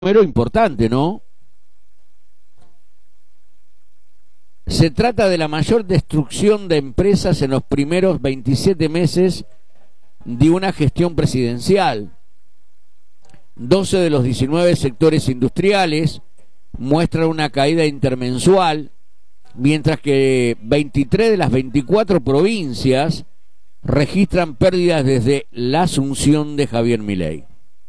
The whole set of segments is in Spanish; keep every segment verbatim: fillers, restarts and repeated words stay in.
número importante, ¿no? Se trata de la mayor destrucción de empresas en los primeros veintisiete meses de una gestión presidencial. doce de los diecinueve sectores industriales muestran una caída intermensual, mientras que veintitrés de las veinticuatro provincias registran pérdidas desde la asunción de Javier Milei.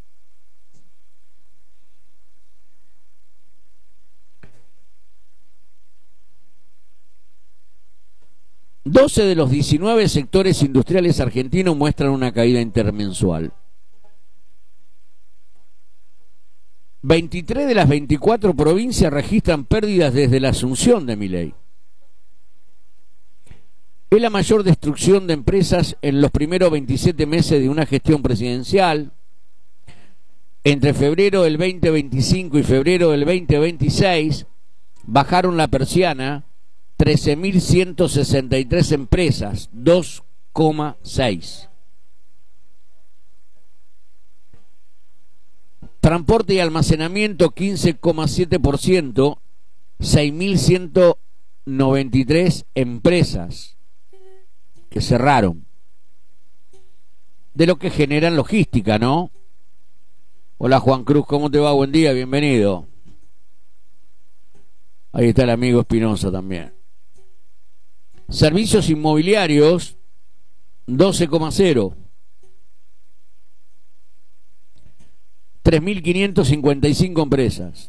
doce de los diecinueve sectores industriales argentinos muestran una caída intermensual. veintitrés de las veinticuatro provincias registran pérdidas desde la asunción de Milei. Es la mayor destrucción de empresas en los primeros veintisiete meses de una gestión presidencial. Entre febrero del veinte veinticinco y febrero del veinte veintiséis bajaron la persiana trece mil ciento sesenta y tres empresas, dos coma seis. Transporte y almacenamiento quince coma siete por ciento, seis mil ciento noventa y tres empresas que cerraron. De lo que generan logística, ¿no? Hola Juan Cruz, ¿cómo te va? Buen día, bienvenido. Ahí está el amigo Espinosa también. Servicios inmobiliarios, doce coma cero. tres mil quinientas cincuenta y cinco empresas.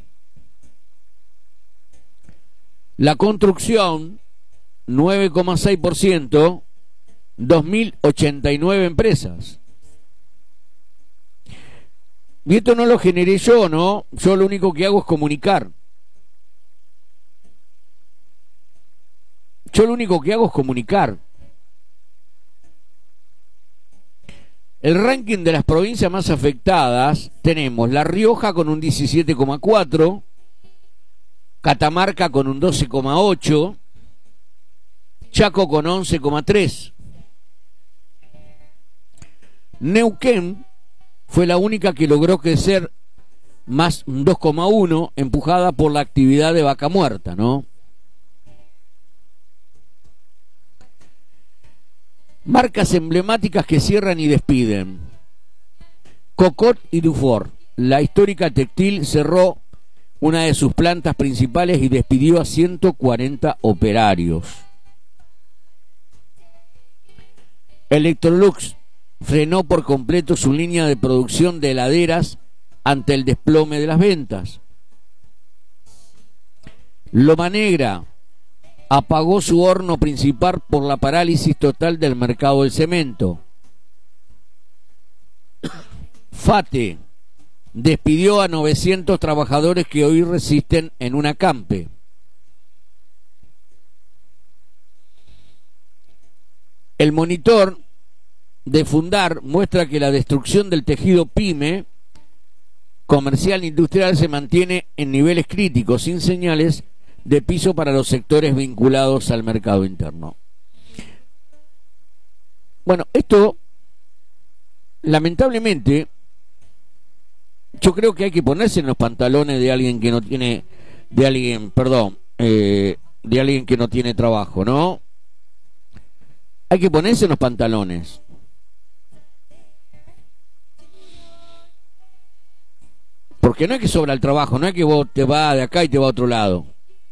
La construcción, nueve coma seis por ciento, dos mil ochenta y nueve empresas. Y esto no lo generé yo, ¿no? Yo lo único que hago es comunicar. Yo lo único que hago es comunicar. El ranking de las provincias más afectadas tenemos La Rioja con un diecisiete coma cuatro, Catamarca con un doce coma ocho, Chaco con once coma tres. Neuquén fue la única que logró crecer más un dos coma uno, empujada por la actividad de vaca muerta, ¿no? Marcas emblemáticas que cierran y despiden. Cocot y Dufour. La histórica textil cerró una de sus plantas principales y despidió a ciento cuarenta operarios. Electrolux frenó por completo su línea de producción de heladeras ante el desplome de las ventas. Loma Negra apagó su horno principal por la parálisis total del mercado del cemento. FATE despidió a novecientos trabajadores que hoy resisten en un acampe. El monitor de Fundar muestra que la destrucción del tejido pyme, comercial e industrial se mantiene en niveles críticos, sin señales de piso para los sectores vinculados al mercado interno. Bueno, esto, lamentablemente, yo creo que hay que ponerse en los pantalones de alguien que no tiene, de alguien, perdón, eh, de alguien que no tiene trabajo, ¿no? Hay que ponerse en los pantalones. Porque no es que sobra el trabajo, no es que vos te vas de acá y te vas a otro lado.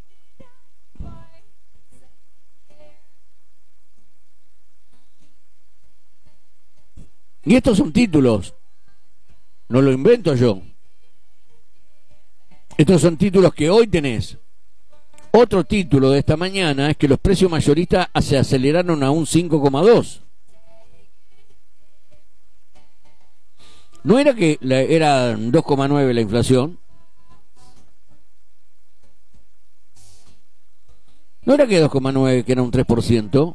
Y estos son títulos, no lo invento yo. Estos son títulos que hoy tenés. Otro título de esta mañana es que los precios mayoristas se aceleraron a un cinco coma dos. ¿No era que la, era dos coma nueve la inflación? ¿No era que dos coma nueve, que era un tres por ciento?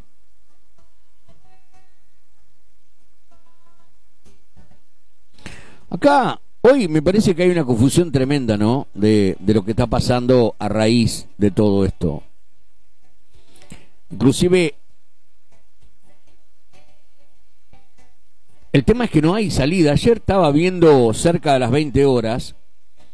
Acá, hoy me parece que hay una confusión tremenda, ¿no? De, de lo que está pasando a raíz de todo esto. Inclusive, el tema es que no hay salida. Ayer estaba viendo cerca de las veinte horas